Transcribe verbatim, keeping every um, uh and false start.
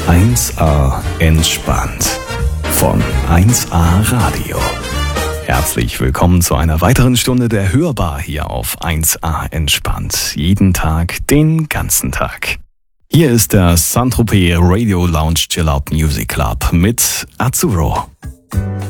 eins a entspannt von eins a Radio. Herzlich willkommen zu einer weiteren Stunde der Hörbar hier auf eins a entspannt. Jeden Tag, den ganzen Tag. Hier ist der Saint-Tropez Radio Lounge Chill Out Music Club mit Azzurro.